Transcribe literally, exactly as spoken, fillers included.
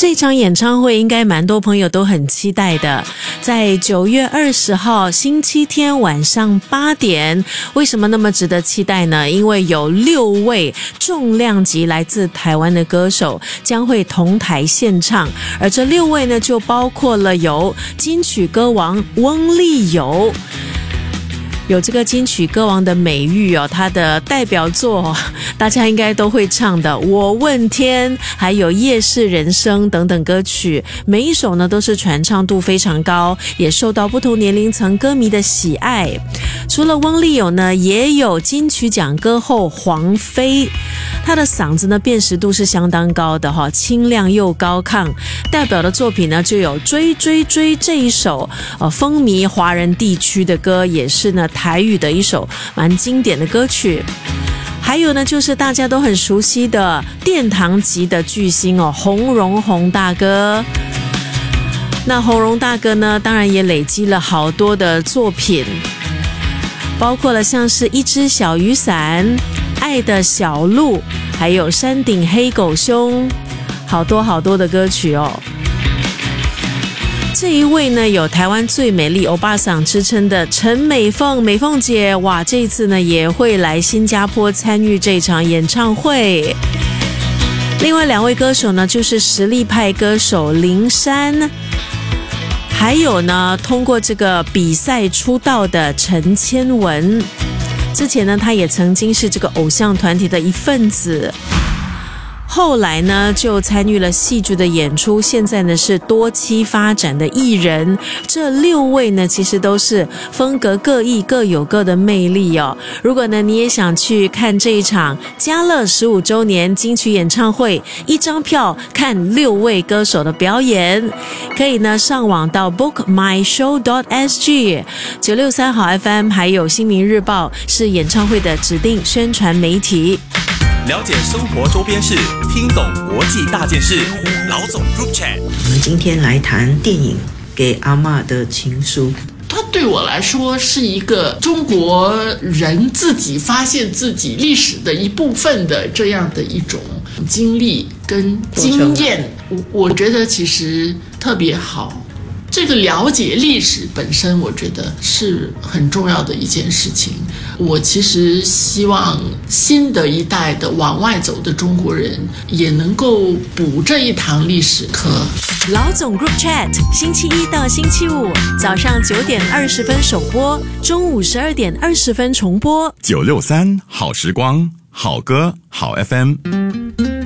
这场演唱会应该蛮多朋友都很期待的，在九月二十号星期天晚上八点。为什么那么值得期待呢？因为有六位重量级来自台湾的歌手将会同台献唱，而这六位呢，就包括了有金曲歌王翁立友。有这个金曲歌王的美誉哦，他的代表作大家应该都会唱的《我问天》还有《夜市人生》等等歌曲，每一首呢都是传唱度非常高，也受到不同年龄层歌迷的喜爱。除了翁立友呢，也有金曲奖歌后黄妃，她的嗓子呢辨识度是相当高的哈，清亮又高亢。代表的作品呢就有《追追追》这一首呃风靡华人地区的歌，也是呢台语的一首蛮经典的歌曲。还有呢就是大家都很熟悉的殿堂级的巨星哦，洪荣宏大哥。那洪荣大哥呢当然也累积了好多的作品，包括了像是一只小雨伞、爱的小鹿，还有山顶黑狗兄，好多好多的歌曲哦。这一位呢有台湾最美丽欧巴桑之称的陈美凤，美凤姐，哇，这一次呢也会来新加坡参与这场演唱会。另外两位歌手呢就是实力派歌手林珊，还有呢通过这个比赛出道的陈千文。之前呢他也曾经是这个偶像团体的一份子，后来呢就参与了戏剧的演出，现在呢是多栖发展的艺人。这六位呢其实都是风格各异，各有各的魅力哦。如果呢你也想去看这一场嘉乐十五周年金曲演唱会，一张票看六位歌手的表演，可以呢上网到 book my show dot s g。 九六三好 F M 还有新民日报是演唱会的指定宣传媒体。 了解生活周边事，听懂国际大件事。老总 Group Chat， 我们今天来谈电影《给阿嬷的情书》。 它对我来说是一个中国人自己发现自己历史的一部分的这样的一种经历跟经验，我我觉得其实特别好。这个了解历史本身，我觉得是很重要的一件事情。我其实希望新的一代的往外走的中国人也能够补这一堂历史课。 老总 Group Chat， 星期一到星期五早上九点二十分首播，中午十二点二十分重播。 九六三好时光，好歌好 F M。